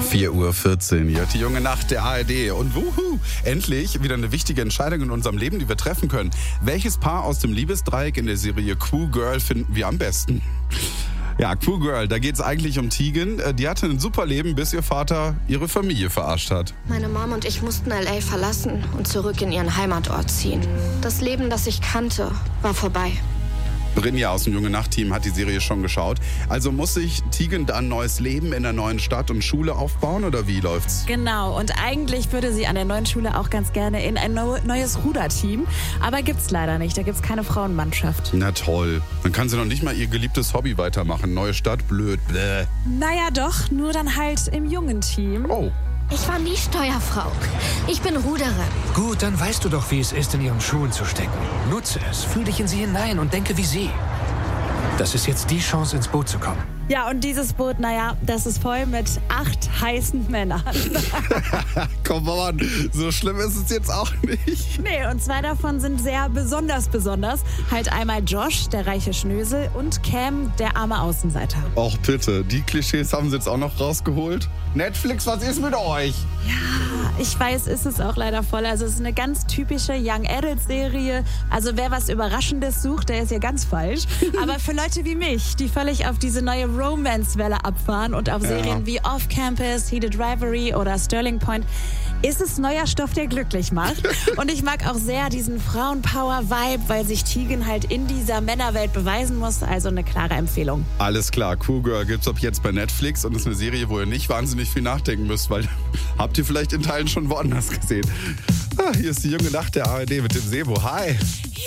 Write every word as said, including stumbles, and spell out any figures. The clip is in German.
vier Uhr vierzehn hier, die junge Nacht der A R D. Und wuhu, endlich wieder eine wichtige Entscheidung in unserem Leben, die wir treffen können. Welches Paar aus dem Liebesdreieck in der Serie Crew Girl finden wir am besten? Ja, Crew Girl, da geht's eigentlich um Tegan. Die hatte ein super Leben, bis ihr Vater ihre Familie verarscht hat. Meine Mom und ich mussten L A verlassen und zurück in ihren Heimatort ziehen. Das Leben, das ich kannte, war vorbei. Brinja aus dem Junge-Nacht-Team hat die Serie schon geschaut. Also muss sich Tegan da ein neues Leben in der neuen Stadt und Schule aufbauen oder wie läuft's? Genau, und eigentlich würde sie an der neuen Schule auch ganz gerne in ein neues Ruderteam. Aber gibt's leider nicht, da gibt's keine Frauenmannschaft. Na toll, dann kann sie noch nicht mal ihr geliebtes Hobby weitermachen. Neue Stadt, blöd, bläh. Naja doch, nur dann halt im jungen Team. Oh. Ich war nie Steuerfrau. Ich bin Ruderin. Gut, dann weißt du doch, wie es ist, in ihren Schuhen zu stecken. Nutze es, fühl dich in sie hinein und denke wie sie. Das ist jetzt die Chance, ins Boot zu kommen. Ja, und dieses Boot, naja, das ist voll mit acht heißen Männern. Komm mal, so schlimm ist es jetzt auch nicht. Nee, und zwei davon sind sehr besonders besonders. Halt einmal Josh, der reiche Schnösel, und Cam, der arme Außenseiter. Och bitte, die Klischees haben sie jetzt auch noch rausgeholt? Netflix, was ist mit euch? Ja, ich weiß, ist es auch leider voll. Also es ist eine ganz typische Young Adult Serie. Also wer was Überraschendes sucht, der ist ja ganz falsch. Aber für Leute wie mich, die völlig auf diese neue Romance-Welle abfahren und auf Serien ja. wie Off Campus, Heated Rivalry oder Sterling Point, ist es neuer Stoff, der glücklich macht. Und ich mag auch sehr diesen Frauenpower-Vibe, weil sich Tegan halt in dieser Männerwelt beweisen muss. Also eine klare Empfehlung. Alles klar, Crew Girl gibt's ab jetzt bei Netflix und ist eine Serie, wo ihr nicht wahnsinnig viel nachdenken müsst, weil habt ihr vielleicht in Teilen schon woanders gesehen. Ah, hier ist die junge Nacht der A R D mit dem Sebo. Hi.